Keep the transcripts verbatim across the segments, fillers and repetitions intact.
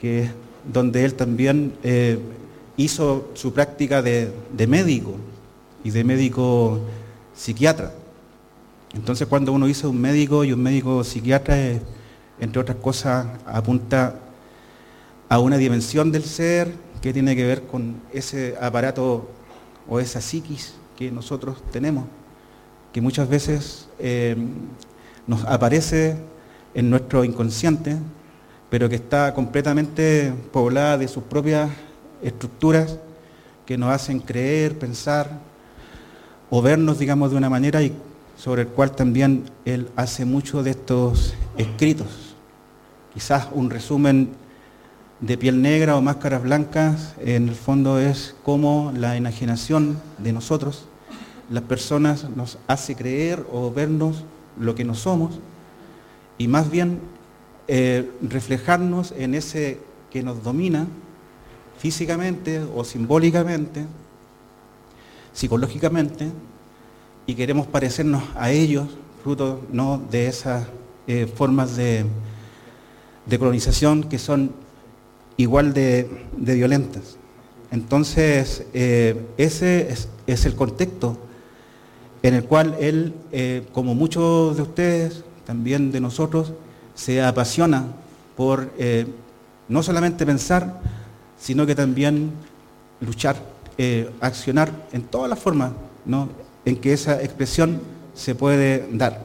que es donde él también eh, hizo su práctica de, de médico y de médico psiquiatra. Entonces, cuando uno dice un médico y un médico psiquiatra, eh, entre otras cosas, apunta a una dimensión del ser que tiene que ver con ese aparato o esa psiquis que nosotros tenemos, que muchas veces eh, nos aparece en nuestro inconsciente, pero que está completamente poblada de sus propias estructuras que nos hacen creer, pensar o vernos, digamos, de una manera y sobre el cual también él hace mucho de estos escritos. Quizás un resumen de Piel Negra o Máscaras Blancas, en el fondo es cómo la enajenación de nosotros, las personas, nos hace creer o vernos lo que no somos, y más bien eh, reflejarnos en ese que nos domina físicamente o simbólicamente, psicológicamente, y queremos parecernos a ellos, fruto ¿no? de esas eh, formas de, de colonización que son igual de, de violentas. Entonces, eh, ese es, es el contexto en el cual él, eh, como muchos de ustedes, también de nosotros, se apasiona por eh, no solamente pensar, sino que también luchar, eh, accionar en todas las formas, ¿no? en que esa expresión se puede dar.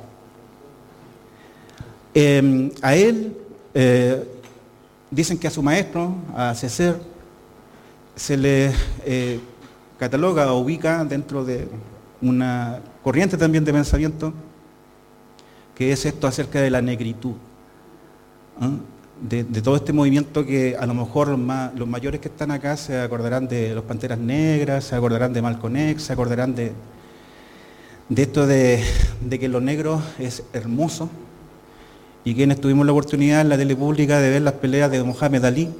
Eh, a él, eh, dicen que a su maestro, a Césaire, se le eh, cataloga o ubica dentro de una corriente también de pensamiento, que es esto acerca de la negritud, ¿eh? de, de todo este movimiento que a lo mejor los, más, los mayores que están acá se acordarán de los Panteras Negras, se acordarán de Malcolm X, se acordarán de, de esto de, de que lo negro es hermoso, y quienes tuvimos la oportunidad en la tele pública de ver las peleas de Mohamed Ali,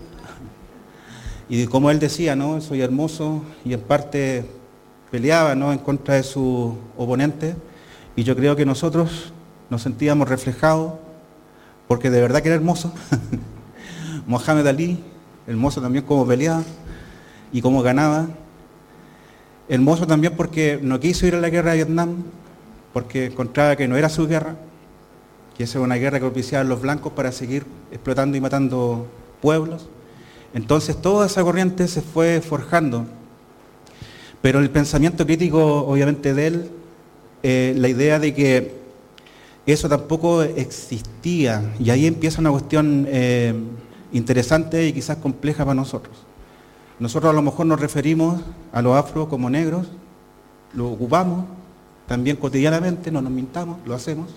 y de cómo él decía, ¿no? soy hermoso, y en parte peleaba, ¿no? en contra de su oponente, y yo creo que nosotros nos sentíamos reflejados, porque de verdad que era hermoso. Mohamed Ali, hermoso también como peleaba y cómo ganaba, hermoso también porque no quiso ir a la guerra de Vietnam, porque encontraba que no era su guerra, que esa era una guerra que propiciaban los blancos para seguir explotando y matando pueblos. Entonces toda esa corriente se fue forjando, pero el pensamiento crítico obviamente de él, eh, la idea de que eso tampoco existía, y ahí empieza una cuestión eh, interesante y quizás compleja para nosotros. Nosotros a lo mejor nos referimos a los afros como negros, lo ocupamos también cotidianamente, no nos mintamos, lo hacemos,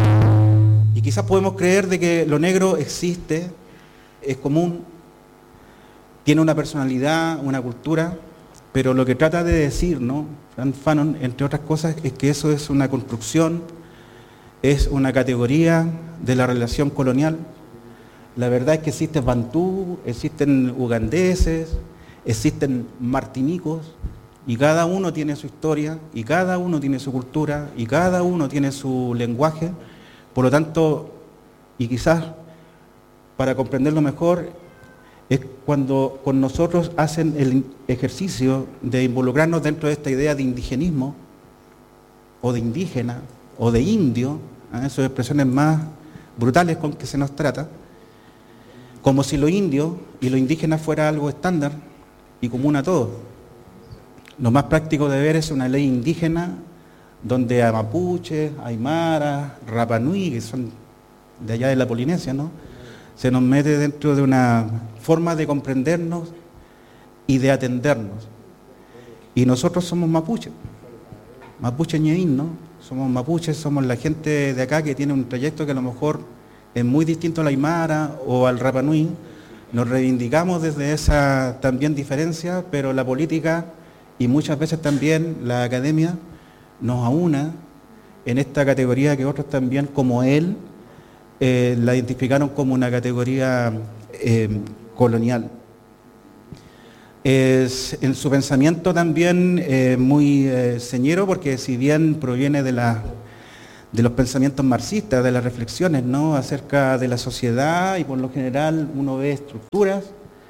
y quizás podemos creer de que lo negro existe, es común, tiene una personalidad, una cultura, pero lo que trata de decir, ¿no? Frantz Fanon, entre otras cosas, es que eso es una construcción, es una categoría de la relación colonial. La verdad es que existen bantú, existen ugandeses, existen martinicos, y cada uno tiene su historia, y cada uno tiene su cultura, y cada uno tiene su lenguaje. Por lo tanto, y quizás para comprenderlo mejor, es cuando con nosotros hacen el ejercicio de involucrarnos dentro de esta idea de indigenismo, o de indígena, o de indio, ¿eh? Esas expresiones más brutales con que se nos trata, como si lo indio y lo indígena fuera algo estándar y común a todos. Lo más práctico de ver es una ley indígena donde a mapuches, aymara, Rapa Nui, que son de allá de la Polinesia, ¿no? se nos mete dentro de una forma de comprendernos y de atendernos. Y nosotros somos mapuches, mapuche ñeín, ¿no? Somos mapuches, somos la gente de acá que tiene un trayecto que a lo mejor es muy distinto al aymara o al Rapa Nui. Nos reivindicamos desde esa también diferencia, pero la política y muchas veces también la academia nos aúna en esta categoría que otros también, como él, eh, la identificaron como una categoría eh, colonial. Es en su pensamiento también eh, muy eh, señero, porque si bien proviene de, la, de los pensamientos marxistas, de las reflexiones, ¿no?, acerca de la sociedad, y por lo general uno ve estructuras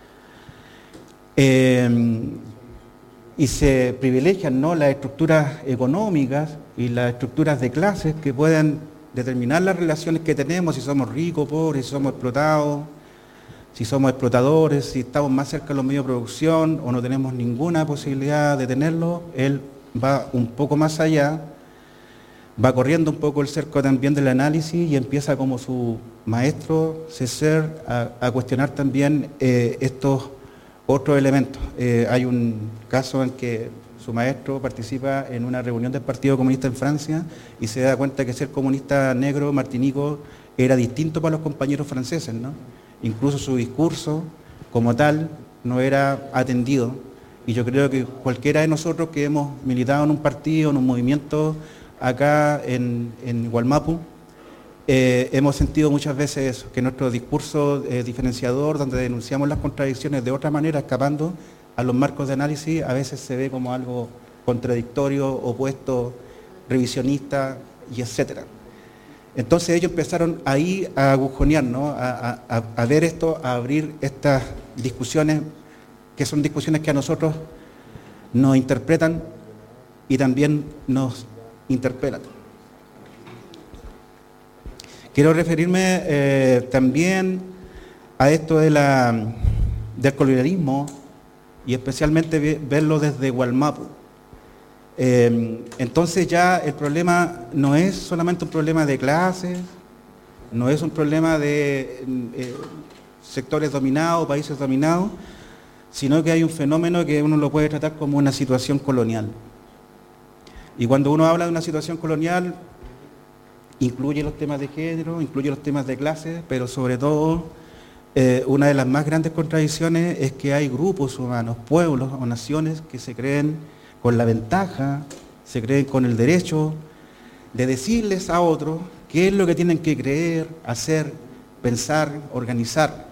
eh, y se privilegian, ¿no?, las estructuras económicas y las estructuras de clases que pueden determinar las relaciones que tenemos, si somos ricos, pobres, si somos explotados, si somos explotadores, si estamos más cerca de los medios de producción o no tenemos ninguna posibilidad de tenerlo. Él va un poco más allá, va corriendo un poco el cerco también del análisis y empieza como su maestro Césaire a, a cuestionar también eh, estos otros elementos. Eh, hay un caso en que su maestro participa en una reunión del Partido Comunista en Francia y se da cuenta que ser comunista negro, martinico, era distinto para los compañeros franceses, ¿no? Incluso su discurso como tal no era atendido. Y yo creo que cualquiera de nosotros que hemos militado en un partido, en un movimiento acá en, en Wallmapu, eh, hemos sentido muchas veces eso, que nuestro discurso eh, diferenciador, donde denunciamos las contradicciones de otra manera, escapando a los marcos de análisis, a veces se ve como algo contradictorio, opuesto, revisionista y etcétera. Entonces ellos empezaron ahí a agujonear, ¿no?, a, a, a ver esto, a abrir estas discusiones, que son discusiones que a nosotros nos interpretan y también nos interpelan. Quiero referirme eh, también a esto de la, del colonialismo y especialmente verlo desde Wallmapu. Eh, entonces ya el problema no es solamente un problema de clases, no es un problema de eh, sectores dominados, países dominados, sino que hay un fenómeno que uno lo puede tratar como una situación colonial. Y cuando uno habla de una situación colonial, incluye los temas de género, incluye los temas de clase, pero sobre todo, eh, una de las más grandes contradicciones es que hay grupos humanos, pueblos o naciones que se creen con la ventaja, se creen con el derecho de decirles a otros qué es lo que tienen que creer, hacer, pensar, organizar.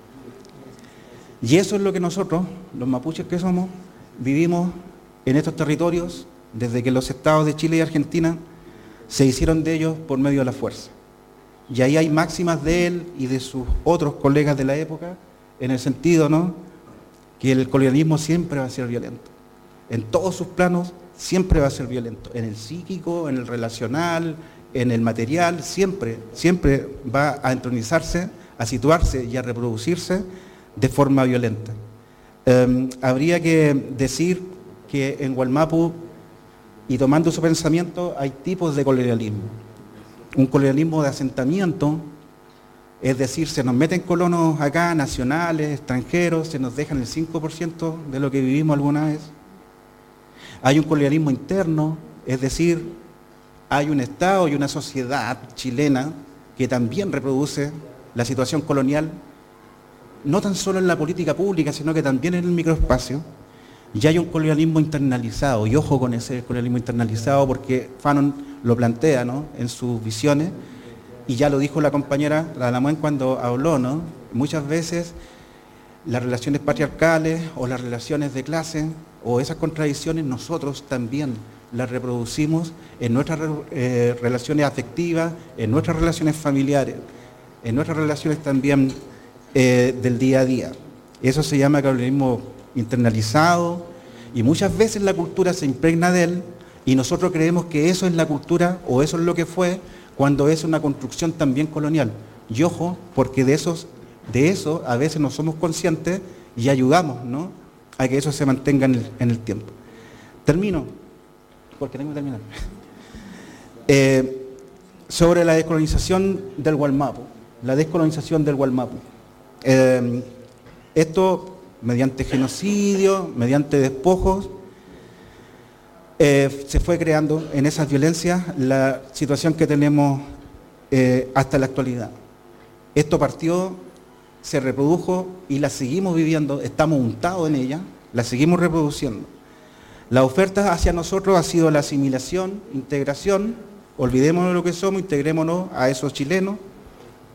Y eso es lo que nosotros, los mapuches que somos, vivimos en estos territorios desde que los estados de Chile y Argentina se hicieron de ellos por medio de la fuerza. Y ahí hay máximas de él y de sus otros colegas de la época, en el sentido, ¿no?, que el colonialismo siempre va a ser violento. En todos sus planos siempre va a ser violento. En el psíquico, en el relacional, en el material, siempre, siempre va a entronizarse, a situarse y a reproducirse de forma violenta. Eh, habría que decir que en Wallmapu, y tomando su pensamiento, hay tipos de colonialismo. Un colonialismo de asentamiento, es decir, se nos meten colonos acá, nacionales, extranjeros, se nos dejan el cinco por ciento de lo que vivimos alguna vez. Hay un colonialismo interno, es decir, hay un Estado y una sociedad chilena que también reproduce la situación colonial, no tan solo en la política pública, sino que también en el microespacio. Y hay un colonialismo internalizado, y ojo con ese colonialismo internalizado, porque Fanon lo plantea, ¿no?, en sus visiones, y ya lo dijo la compañera Lalamuen cuando habló, ¿no? Muchas veces las relaciones patriarcales o las relaciones de clase o esas contradicciones nosotros también las reproducimos en nuestras eh, relaciones afectivas, en nuestras relaciones familiares, en nuestras relaciones también eh, del día a día. Eso se llama colonialismo internalizado, y muchas veces la cultura se impregna de él y nosotros creemos que eso es la cultura o eso es lo que fue, cuando es una construcción también colonial. Y ojo, porque de, esos, de eso a veces no somos conscientes y ayudamos, ¿no?, a que eso se mantenga en el, en el tiempo. Termino, porque tengo que terminar. Eh, sobre la descolonización del Wallmapu, la descolonización del Wallmapu. Eh, esto mediante genocidio, mediante despojos, eh, se fue creando en esas violencias la situación que tenemos eh, hasta la actualidad. Esto partió, se reprodujo y la seguimos viviendo, estamos untados en ella, la seguimos reproduciendo. La oferta hacia nosotros ha sido la asimilación, integración, olvidémonos de lo que somos, integrémonos a esos chilenos.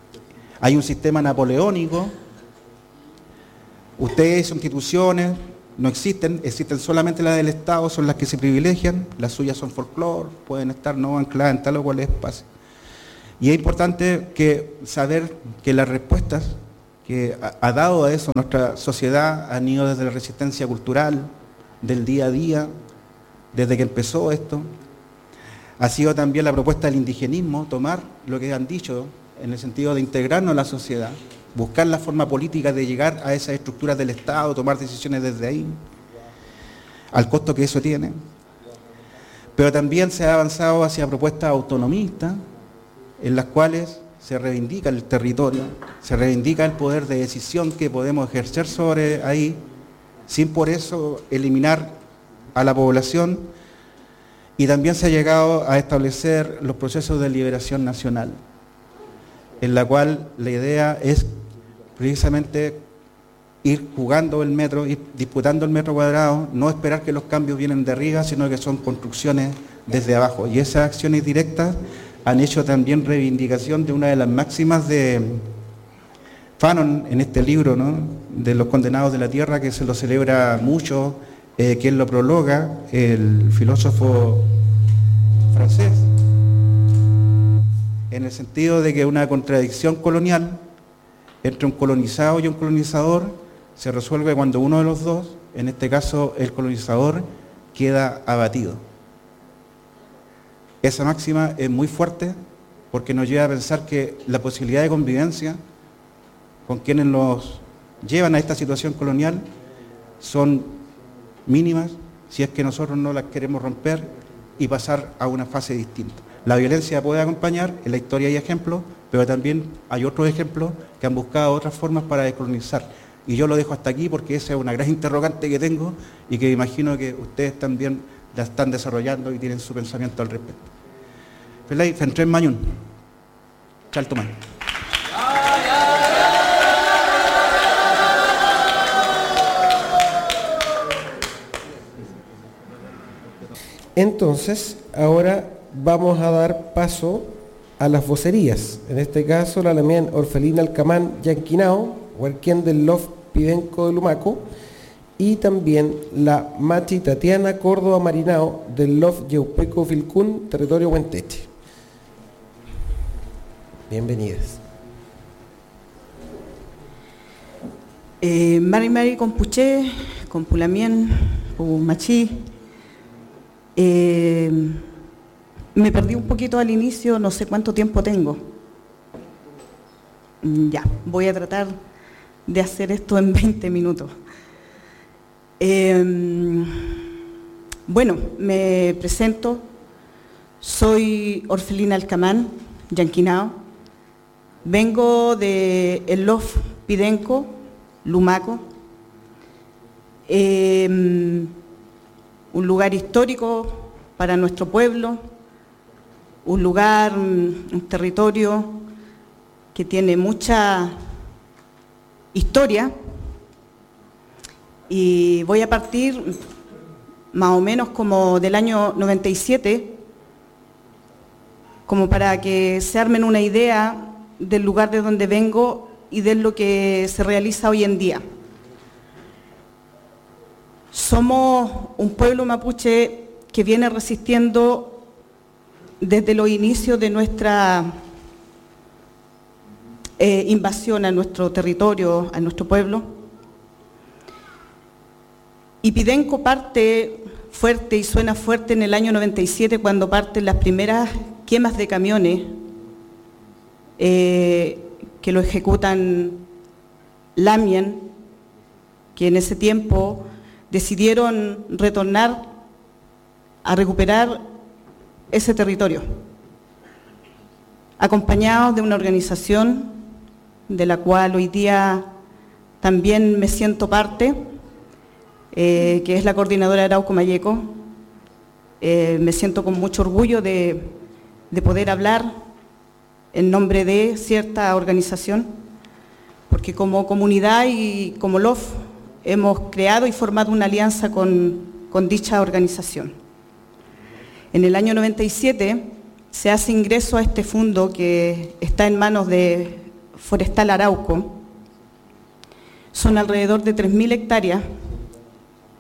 Hay un sistema napoleónico. Ustedes, instituciones, no existen, existen solamente las del Estado, son las que se privilegian, las suyas son folclore, pueden estar no ancladas en tal o cual espacio. Y es importante que saber que las respuestas que ha, ha dado a eso nuestra sociedad han ido desde la resistencia cultural, del día a día, desde que empezó esto. Ha sido también la propuesta del indigenismo, tomar lo que han dicho en el sentido de integrarnos a la sociedad, buscar la forma política de llegar a esas estructuras del Estado, tomar decisiones desde ahí, al costo que eso tiene. Pero también se ha avanzado hacia propuestas autonomistas, en las cuales se reivindica el territorio, se reivindica el poder de decisión que podemos ejercer sobre ahí, sin por eso eliminar a la población, y también se ha llegado a establecer los procesos de liberación nacional, en la cual la idea es precisamente ir jugando el metro, ir disputando el metro cuadrado, no esperar que los cambios vienen de arriba, sino que son construcciones desde abajo. Y esas acciones directas han hecho también reivindicación de una de las máximas de Fanon en este libro, ¿no?, de los condenados de la tierra, que se lo celebra mucho, eh, quien lo prologa, el filósofo francés, en el sentido de que una contradicción colonial entre un colonizado y un colonizador se resuelve cuando uno de los dos, en este caso el colonizador, queda abatido. Esa máxima es muy fuerte porque nos lleva a pensar que la posibilidad de convivencia con quienes nos llevan a esta situación colonial son mínimas si es que nosotros no las queremos romper y pasar a una fase distinta. La violencia puede acompañar, en la historia hay ejemplos, pero también hay otros ejemplos que han buscado otras formas para descolonizar. Y yo lo dejo hasta aquí porque esa es una gran interrogante que tengo y que imagino que ustedes también la están desarrollando y tienen su pensamiento al respecto. Felay, Fentrén Mañún, Chaltomán. Entonces, ahora vamos a dar paso a las vocerías. En este caso, la Lamien Orfelina Alcamán Yanquinao, Huarquén del Lof Pidenco de Lumaco, y también la Machi Tatiana Córdoba Marinao del Lof Yeupeco Filcún, territorio Huenteche. Bienvenidas. Eh, Mari Mari Compuché, Compulamien, Machi. Eh, me perdí un poquito al inicio, no sé cuánto tiempo tengo. Ya, voy a tratar de hacer esto en veinte minutos. Eh, bueno, me presento, soy Orfelina Alcamán, Yanquinao, vengo de el Lof Pidenco, Lumaco, eh, un lugar histórico para nuestro pueblo, un lugar, un territorio que tiene mucha historia, y voy a partir más o menos como del año noventa y siete, como para que se armen una idea del lugar de donde vengo y de lo que se realiza hoy en día. Somos un pueblo mapuche que viene resistiendo desde los inicios de nuestra eh, invasión a nuestro territorio, a nuestro pueblo. Y Pidenco parte fuerte y suena fuerte en el año noventa y siete, cuando parten las primeras quemas de camiones eh, que lo ejecutan Lamien, que en ese tiempo decidieron retornar a recuperar ese territorio, acompañados de una organización de la cual hoy día también me siento parte, eh, que es la Coordinadora Arauco Mayeco. Eh, me siento con mucho orgullo de, de poder hablar en nombre de cierta organización, porque como comunidad y como L O F hemos creado y formado una alianza con, con dicha organización. En el año noventa y siete se hace ingreso a este fondo que está en manos de Forestal Arauco. Son alrededor de tres mil hectáreas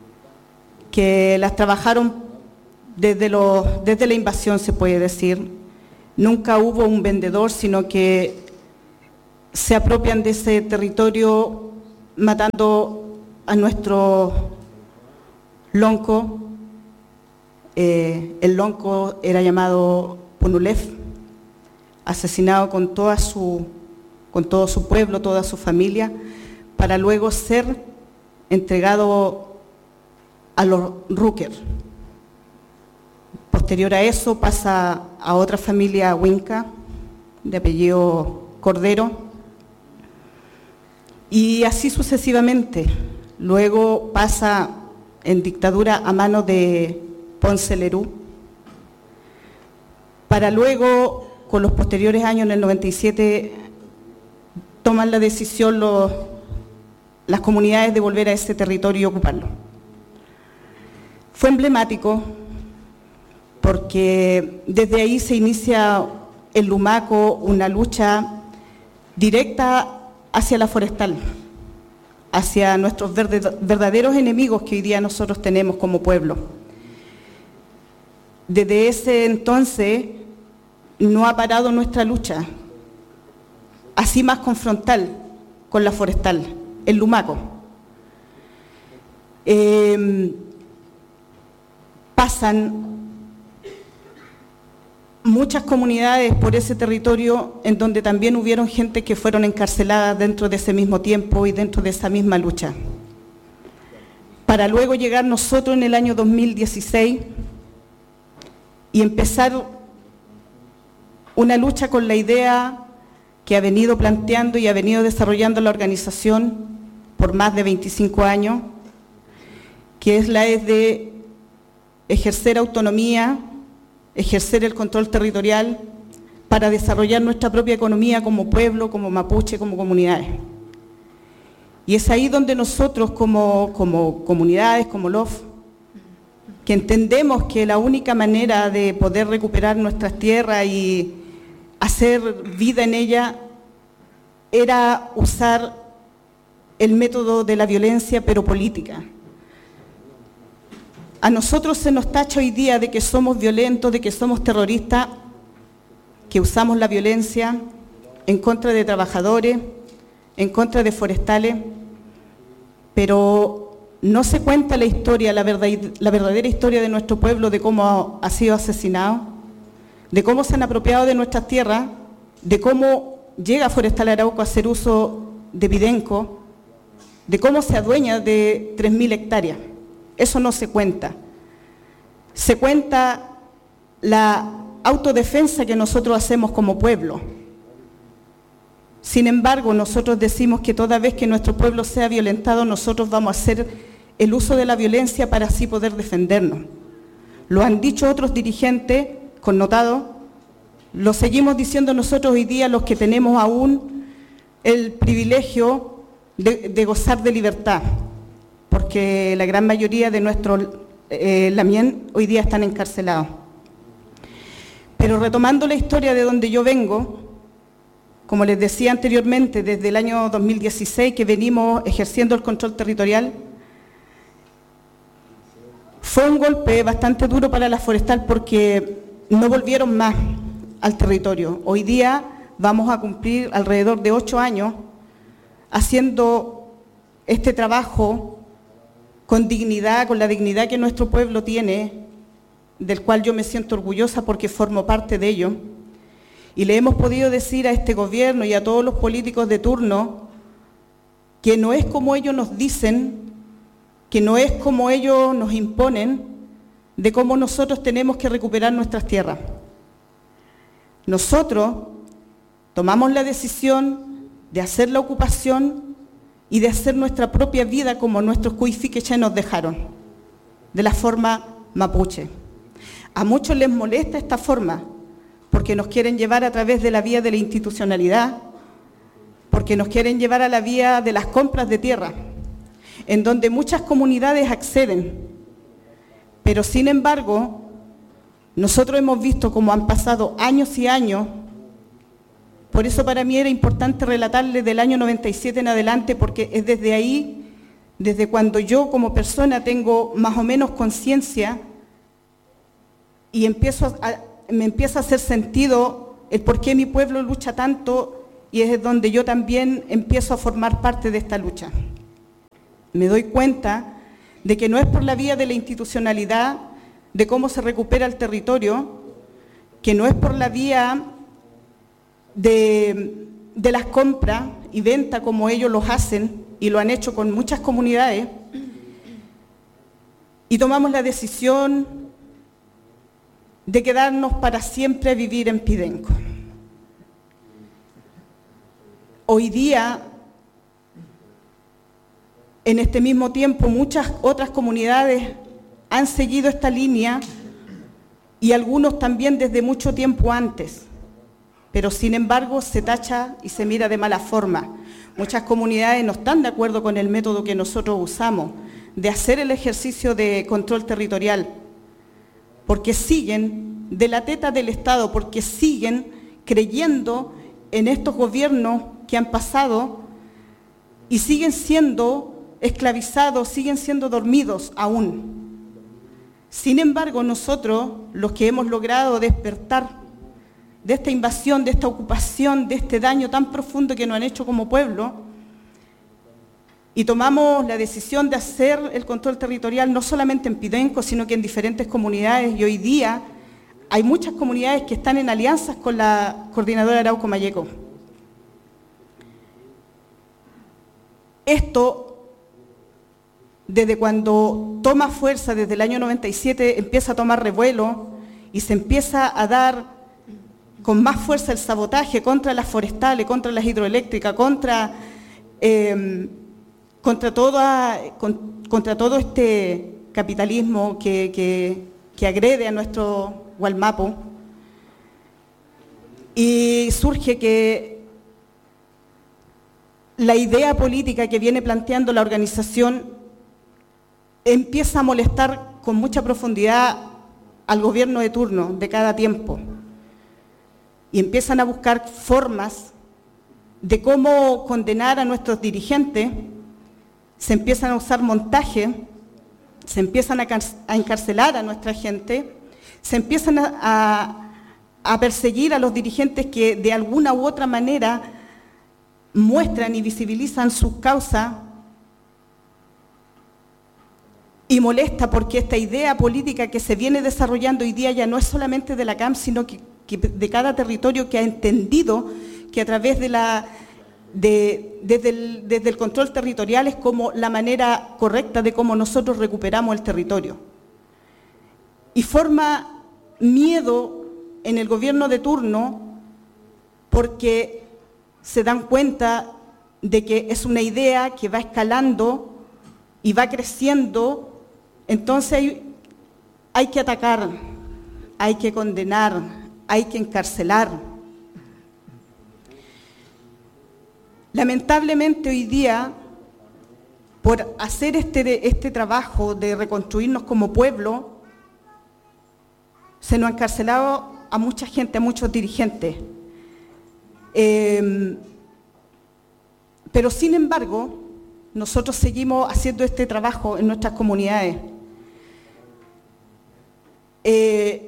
que las trabajaron desde, los, desde la invasión, se puede decir. Nunca hubo un vendedor, sino que se apropian de ese territorio matando a nuestro lonco. Eh, el lonco era llamado Punulev, asesinado con, toda su, con todo su pueblo, toda su familia, para luego ser entregado a los Rúker. Posterior a eso pasa a otra familia Huinca, de apellido Cordero, y así sucesivamente. Luego pasa en dictadura a manos de Ponce Lerú, para luego, con los posteriores años, en el noventa y siete, toman la decisión los, las comunidades de volver a ese territorio y ocuparlo. Fue emblemático porque desde ahí se inicia en Lumaco una lucha directa hacia la forestal, hacia nuestros verdaderos enemigos que hoy día nosotros tenemos como pueblo. Desde ese entonces no ha parado nuestra lucha, así más confrontal con la forestal, en Lumaco. Eh, pasan muchas comunidades por ese territorio en donde también hubieron gente que fueron encarceladas dentro de ese mismo tiempo y dentro de esa misma lucha. Para luego llegar nosotros en el año dos mil dieciséis y empezar una lucha con la idea que ha venido planteando y ha venido desarrollando la organización por más de veinticinco años, que es la de ejercer autonomía, ejercer el control territorial para desarrollar nuestra propia economía como pueblo, como mapuche, como comunidades. Y es ahí donde nosotros como, como comunidades, como L O F, que entendemos que la única manera de poder recuperar nuestras tierras y hacer vida en ella era usar el método de la violencia, pero política. A nosotros se nos tacha hoy día de que somos violentos, de que somos terroristas, que usamos la violencia en contra de trabajadores, en contra de forestales, pero no se cuenta la historia, la, verdad, la verdadera historia de nuestro pueblo, de cómo ha sido asesinado, de cómo se han apropiado de nuestras tierras, de cómo llega Forestal Arauco a hacer uso de Pidenco, de cómo se adueña de tres mil hectáreas. Eso no se cuenta. Se cuenta la autodefensa que nosotros hacemos como pueblo. Sin embargo, nosotros decimos que toda vez que nuestro pueblo sea violentado, nosotros vamos a hacer el uso de la violencia para así poder defendernos. Lo han dicho otros dirigentes connotados, lo seguimos diciendo nosotros hoy día, los que tenemos aún el privilegio de, de gozar de libertad, porque la gran mayoría de nuestros eh, lamien hoy día están encarcelados. Pero retomando la historia de donde yo vengo, como les decía anteriormente, desde el año dos mil dieciséis que venimos ejerciendo el control territorial, fue un golpe bastante duro para la forestal porque no volvieron más al territorio. Hoy día vamos a cumplir alrededor de ocho años haciendo este trabajo con dignidad, con la dignidad que nuestro pueblo tiene, del cual yo me siento orgullosa porque formo parte de ello. Y le hemos podido decir a este gobierno y a todos los políticos de turno que no es como ellos nos dicen, que no es como ellos nos imponen, de cómo nosotros tenemos que recuperar nuestras tierras. Nosotros tomamos la decisión de hacer la ocupación y de hacer nuestra propia vida como nuestros cuifiqueches nos dejaron, de la forma mapuche. A muchos les molesta esta forma, porque nos quieren llevar a través de la vía de la institucionalidad, porque nos quieren llevar a la vía de las compras de tierra, en donde muchas comunidades acceden. Pero sin embargo, nosotros hemos visto cómo han pasado años y años. Por eso para mí era importante relatarles del año noventa y siete en adelante, porque es desde ahí desde cuando yo como persona tengo más o menos conciencia y empiezo a, me empieza a hacer sentido el por qué mi pueblo lucha tanto, y es donde yo también empiezo a formar parte de esta lucha. Me doy cuenta de que no es por la vía de la institucionalidad, de cómo se recupera el territorio, que no es por la vía de, de las compras y ventas como ellos los hacen, y lo han hecho con muchas comunidades, y tomamos la decisión de quedarnos para siempre a vivir en Pidenco. Hoy día, en este mismo tiempo, muchas otras comunidades han seguido esta línea y algunos también desde mucho tiempo antes, pero sin embargo se tacha y se mira de mala forma. Muchas comunidades no están de acuerdo con el método que nosotros usamos de hacer el ejercicio de control territorial, porque siguen de la teta del Estado, porque siguen creyendo en estos gobiernos que han pasado y siguen siendo esclavizados, siguen siendo dormidos aún. Sin embargo, nosotros, los que hemos logrado despertar de esta invasión, de esta ocupación, de este daño tan profundo que nos han hecho como pueblo, y tomamos la decisión de hacer el control territorial no solamente en Pidenco, sino que en diferentes comunidades, y hoy día hay muchas comunidades que están en alianzas con la Coordinadora Arauco Mayeco. Esto, desde cuando toma fuerza, desde el año noventa y siete, empieza a tomar revuelo y se empieza a dar con más fuerza el sabotaje contra las forestales, contra las hidroeléctricas, contra, eh, contra, toda, con, contra todo este capitalismo que, que, que agrede a nuestro Gualmapu. Y surge que la idea política que viene planteando la organización empieza a molestar con mucha profundidad al gobierno de turno de cada tiempo. Y empiezan a buscar formas de cómo condenar a nuestros dirigentes, se empiezan a usar montajes, se empiezan a, a encarcelar a nuestra gente, se empiezan a, a, a perseguir a los dirigentes que de alguna u otra manera muestran y visibilizan sus causas, y molesta porque esta idea política que se viene desarrollando hoy día ya no es solamente de la C A M, sino que que de cada territorio que ha entendido que a través de la, de, desde, el, desde el control territorial es como la manera correcta de cómo nosotros recuperamos el territorio. Y forma miedo en el gobierno de turno porque se dan cuenta de que es una idea que va escalando y va creciendo, entonces hay, hay que atacar, hay que condenar, hay que encarcelar. Lamentablemente hoy día, por hacer este, este trabajo de reconstruirnos como pueblo, se nos ha encarcelado a mucha gente, a muchos dirigentes. Eh, pero sin embargo, nosotros seguimos haciendo este trabajo en nuestras comunidades. Eh,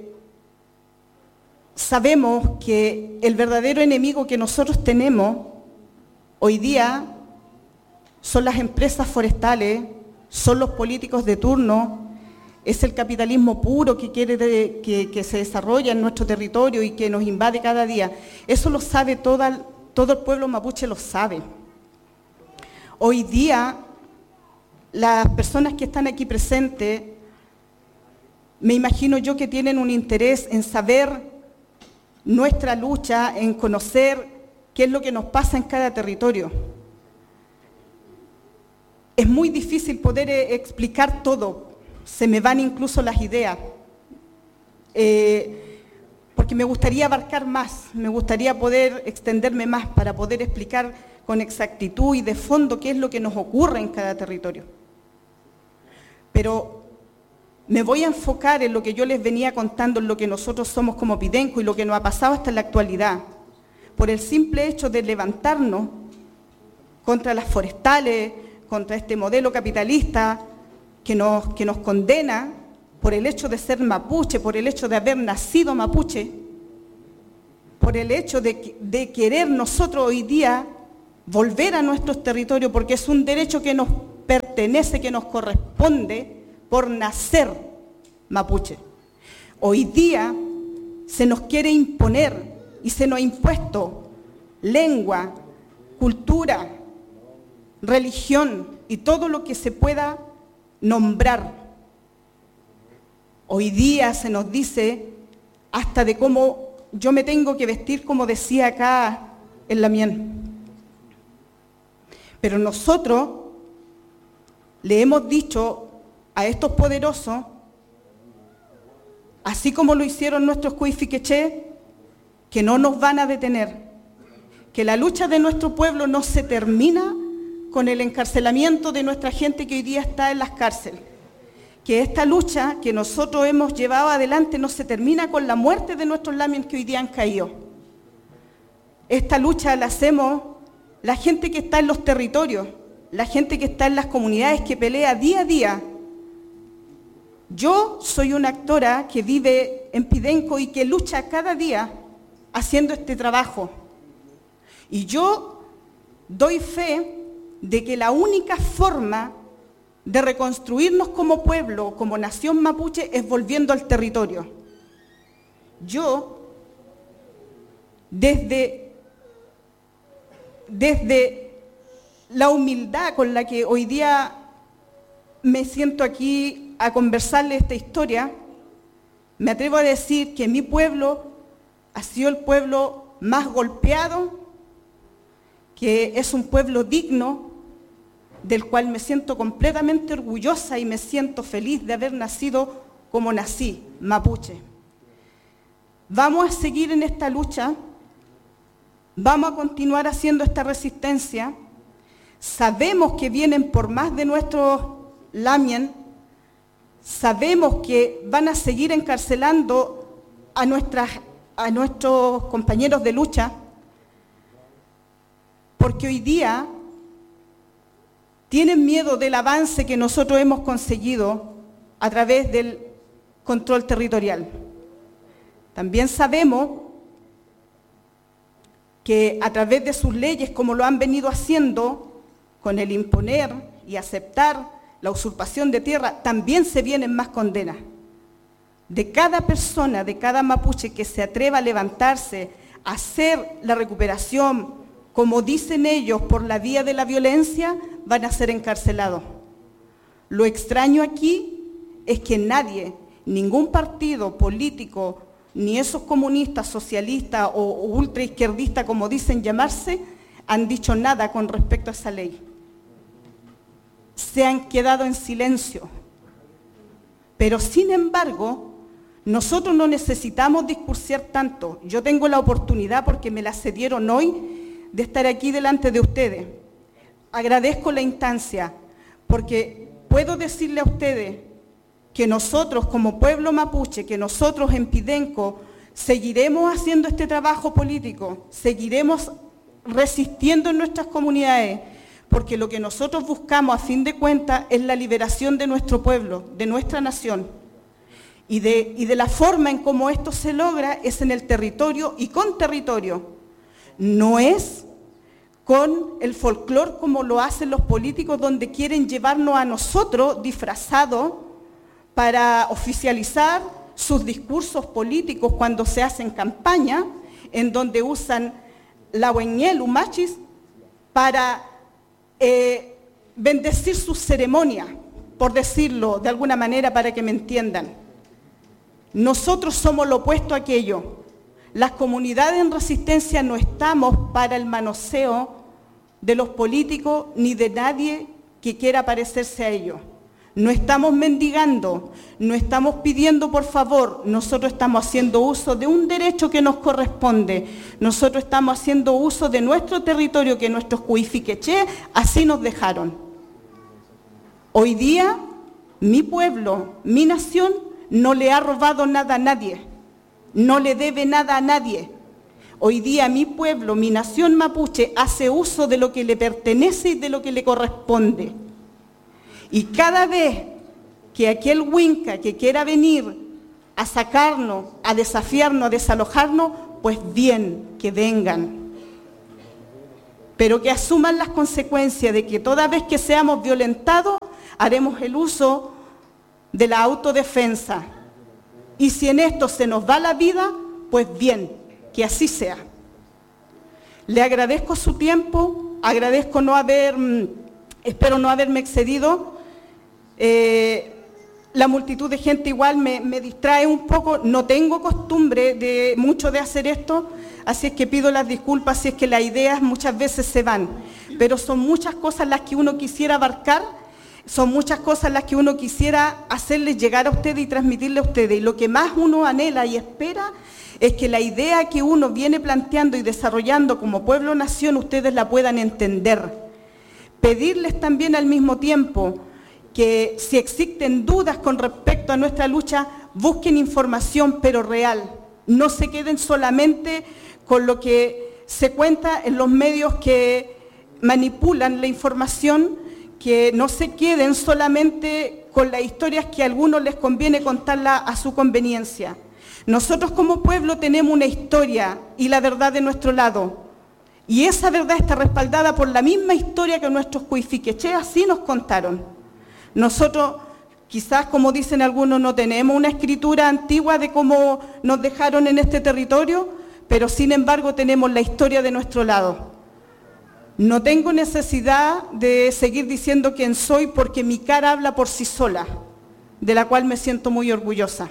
Sabemos que el verdadero enemigo que nosotros tenemos hoy día son las empresas forestales, son los políticos de turno, es el capitalismo puro que quiere de, que, que se desarrolla en nuestro territorio y que nos invade cada día. Eso lo sabe toda, todo el pueblo mapuche, lo sabe. Hoy día, las personas que están aquí presentes, me imagino yo que tienen un interés en saber nuestra lucha, en conocer qué es lo que nos pasa en cada territorio. Es muy difícil poder eh, explicar todo, se me van incluso las ideas, eh, porque me gustaría abarcar más, me gustaría poder extenderme más para poder explicar con exactitud y de fondo qué es lo que nos ocurre en cada territorio. Pero me voy a enfocar en lo que yo les venía contando, en lo que nosotros somos como Pidenco y lo que nos ha pasado hasta en la actualidad, por el simple hecho de levantarnos contra las forestales, contra este modelo capitalista que nos, que nos condena por el hecho de ser mapuche, por el hecho de haber nacido mapuche, por el hecho de, de querer nosotros hoy día volver a nuestros territorios, porque es un derecho que nos pertenece, que nos corresponde por nacer mapuche. Hoy día se nos quiere imponer y se nos ha impuesto lengua, cultura, religión y todo lo que se pueda nombrar. Hoy día se nos dice hasta de cómo yo me tengo que vestir, como decía acá en la mien. Pero nosotros le hemos dicho a estos poderosos, así como lo hicieron nuestros cuifiqueché, que no nos van a detener, que la lucha de nuestro pueblo no se termina con el encarcelamiento de nuestra gente que hoy día está en las cárceles, que esta lucha que nosotros hemos llevado adelante no se termina con la muerte de nuestros lamien que hoy día han caído. Esta lucha la hacemos la gente que está en los territorios, la gente que está en las comunidades, que pelea día a día. Yo soy una actora que vive en Pidenco y que lucha cada día haciendo este trabajo. Y yo doy fe de que la única forma de reconstruirnos como pueblo, como nación mapuche, es volviendo al territorio. Yo, desde, desde la humildad con la que hoy día me siento aquí a conversarle esta historia, me atrevo a decir que mi pueblo ha sido el pueblo más golpeado, que es un pueblo digno, del cual me siento completamente orgullosa y me siento feliz de haber nacido como nací, mapuche. Vamos a seguir en esta lucha, vamos a continuar haciendo esta resistencia. Sabemos que vienen por más de nuestros lamien, sabemos que van a seguir encarcelando a, nuestras, a nuestros compañeros de lucha, porque hoy día tienen miedo del avance que nosotros hemos conseguido a través del control territorial. También sabemos que a través de sus leyes, como lo han venido haciendo, con el imponer y aceptar la usurpación de tierra, también se vienen más condenas. De cada persona, de cada mapuche que se atreva a levantarse, a hacer la recuperación, como dicen ellos, por la vía de la violencia, van a ser encarcelados. Lo extraño aquí es que nadie, ningún partido político, ni esos comunistas, socialistas o ultraizquierdistas, como dicen llamarse, han dicho nada con respecto a esa ley. Se han quedado en silencio. Pero sin embargo, nosotros no necesitamos discursar tanto. Yo tengo la oportunidad, porque me la cedieron hoy, de estar aquí delante de ustedes. Agradezco la instancia, porque puedo decirle a ustedes que nosotros como pueblo mapuche, que nosotros en Pidenco seguiremos haciendo este trabajo político, seguiremos resistiendo en nuestras comunidades, porque lo que nosotros buscamos a fin de cuentas es la liberación de nuestro pueblo, de nuestra nación. Y de, y de la forma en cómo esto se logra es en el territorio y con territorio. No es con el folclore como lo hacen los políticos, donde quieren llevarnos a nosotros disfrazados para oficializar sus discursos políticos cuando se hacen campaña, en donde usan la hueñel, humachis, para eh, bendecir sus ceremonias, por decirlo de alguna manera para que me entiendan. Nosotros somos lo opuesto a aquello. Las comunidades en resistencia no estamos para el manoseo de los políticos ni de nadie que quiera parecerse a ellos. No estamos mendigando, no estamos pidiendo por favor, nosotros estamos haciendo uso de un derecho que nos corresponde, nosotros estamos haciendo uso de nuestro territorio que nuestros cuifiqueché así nos dejaron. Hoy día, mi pueblo, mi nación, no le ha robado nada a nadie, no le debe nada a nadie. Hoy día mi pueblo, mi nación mapuche, hace uso de lo que le pertenece y de lo que le corresponde. Y cada vez que aquel Winca que quiera venir a sacarnos, a desafiarnos, a desalojarnos, pues bien, que vengan. Pero que asuman las consecuencias de que toda vez que seamos violentados, haremos el uso de la autodefensa. Y si en esto se nos va la vida, pues bien, que así sea. Le agradezco su tiempo, agradezco no haber, espero no haberme excedido. Eh, la multitud de gente igual me, me distrae un poco, no tengo costumbre de mucho de hacer esto, así es que pido las disculpas si es que las ideas muchas veces se van, pero son muchas cosas las que uno quisiera abarcar, son muchas cosas las que uno quisiera hacerles llegar a ustedes y transmitirle a ustedes, y lo que más uno anhela y espera es que la idea que uno viene planteando y desarrollando como pueblo-nación, ustedes la puedan entender. Pedirles también al mismo tiempo que si existen dudas con respecto a nuestra lucha, busquen información pero real. No se queden solamente con lo que se cuenta en los medios que manipulan la información, que no se queden solamente con las historias que a algunos les conviene contarla a su conveniencia. Nosotros como pueblo tenemos una historia y la verdad de nuestro lado. Y esa verdad está respaldada por la misma historia que nuestros cuifiqueché así nos contaron. Nosotros, quizás como dicen algunos, no tenemos una escritura antigua de cómo nos dejaron en este territorio, pero sin embargo tenemos la historia de nuestro lado. No tengo necesidad de seguir diciendo quién soy porque mi cara habla por sí sola, de la cual me siento muy orgullosa.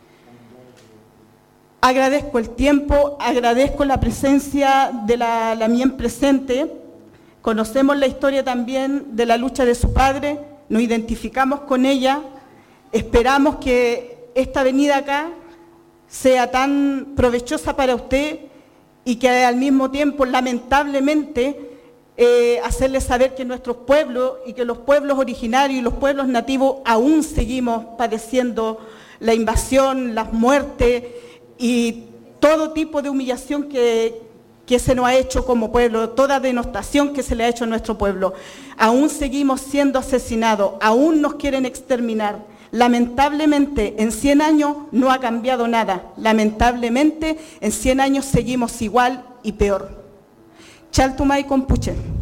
Agradezco el tiempo, agradezco la presencia de la, la mien presente. Conocemos la historia también de la lucha de su padre, nos identificamos con ella, esperamos que esta venida acá sea tan provechosa para usted y que al mismo tiempo, lamentablemente, eh, hacerle saber que nuestros pueblos y que los pueblos originarios y los pueblos nativos aún seguimos padeciendo la invasión, las muertes y todo tipo de humillación que, que se nos ha hecho como pueblo, toda denostación que se le ha hecho a nuestro pueblo. Aún seguimos siendo asesinados, aún nos quieren exterminar. Lamentablemente, en cien años no ha cambiado nada. Lamentablemente, en cien años seguimos igual y peor. Chaltumay Compuche.